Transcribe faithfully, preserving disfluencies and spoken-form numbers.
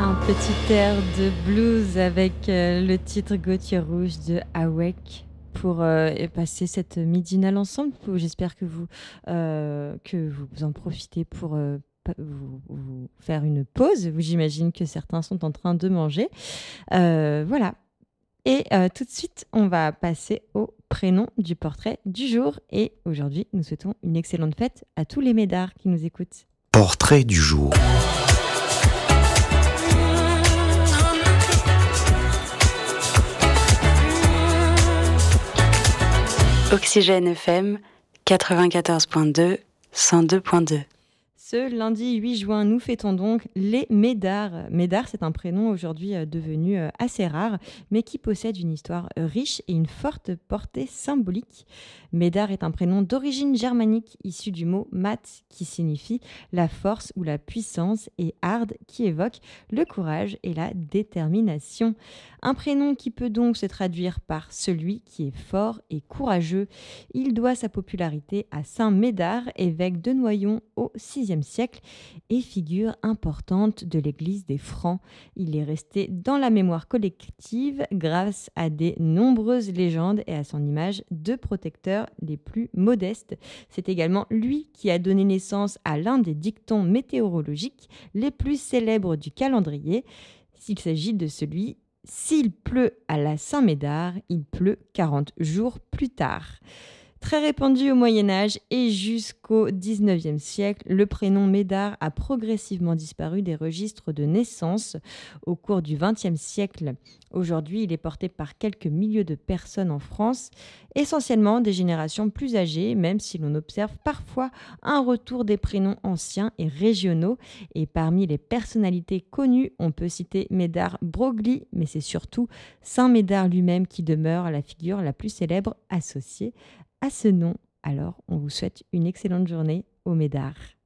Un petit air de blues avec euh, le titre Gauthier Rouge de Awake pour euh, et passer cette midinale ensemble. Pour- J'espère que vous, euh, que vous en profitez pour euh, pa- vous, vous faire une pause. J'imagine que certains sont en train de manger. Euh, voilà. Et euh, tout de suite, on va passer au prénom du portrait du jour. Et aujourd'hui, nous souhaitons une excellente fête à tous les médards qui nous écoutent. Portrait du jour. Oxygène F M quatre-vingt-quatorze virgule deux, cent deux virgule deux. Ce lundi huit juin, nous fêtons donc les Médards. Médard, c'est un prénom aujourd'hui euh, devenu euh, assez rare, mais qui possède une histoire euh, riche et une forte portée symbolique. Médard est un prénom d'origine germanique, issu du mot mat, qui signifie la force ou la puissance, et hard, qui évoque le courage et la détermination. Un prénom qui peut donc se traduire par celui qui est fort et courageux. Il doit sa popularité à Saint Médard, évêque de Noyon au sixième siècle et figure importante de l'église des Francs. Il est resté dans la mémoire collective grâce à des nombreuses légendes et à son image de protecteur les plus modestes. C'est également lui qui a donné naissance à l'un des dictons météorologiques les plus célèbres du calendrier. S'il s'agit de celui « S'il pleut à la Saint-Médard, il pleut quarante jours plus tard ». Très répandu au Moyen-Âge et jusqu'au dix-neuvième siècle, le prénom Médard a progressivement disparu des registres de naissance au cours du vingtième siècle. Aujourd'hui, il est porté par quelques milliers de personnes en France, essentiellement des générations plus âgées, même si l'on observe parfois un retour des prénoms anciens et régionaux. Et parmi les personnalités connues, on peut citer Médard Broglie, mais c'est surtout Saint Médard lui-même qui demeure la figure la plus célèbre associée à ce nom. Alors, on vous souhaite une excellente journée au Médard.